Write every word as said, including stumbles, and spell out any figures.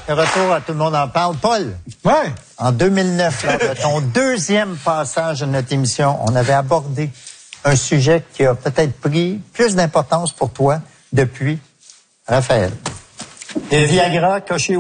Le retour à Tout le monde en parle. Paul, ouais. En deux mille neuf, lors de ton deuxième passage de notre émission, on avait abordé un sujet qui a peut-être pris plus d'importance pour toi depuis. Raphaël. Le Viagra, coché